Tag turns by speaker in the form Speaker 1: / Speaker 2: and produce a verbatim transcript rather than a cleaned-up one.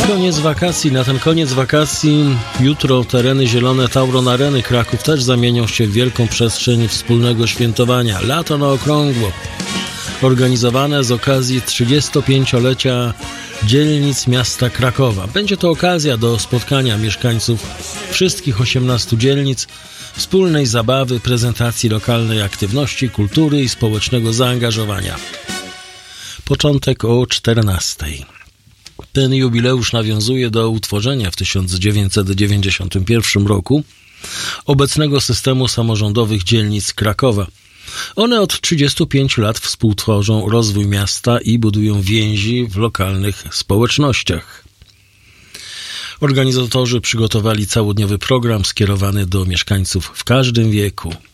Speaker 1: Koniec wakacji. Na ten koniec wakacji jutro tereny zielone Tauron Areny Kraków też zamienią się w wielką przestrzeń wspólnego świętowania. Lato na okrągło. Organizowane z okazji trzydziestopięciolecia dzielnic miasta Krakowa. Będzie to okazja do spotkania mieszkańców wszystkich osiemnastu dzielnic, wspólnej zabawy, prezentacji lokalnej aktywności, kultury i społecznego zaangażowania. Początek o czternastej. Ten jubileusz nawiązuje do utworzenia w tysiąc dziewięćset dziewięćdziesiątym pierwszym roku obecnego systemu samorządowych dzielnic Krakowa. One od trzydziestu pięciu lat współtworzą rozwój miasta i budują więzi w lokalnych społecznościach. Organizatorzy przygotowali całodniowy program skierowany do mieszkańców w każdym wieku.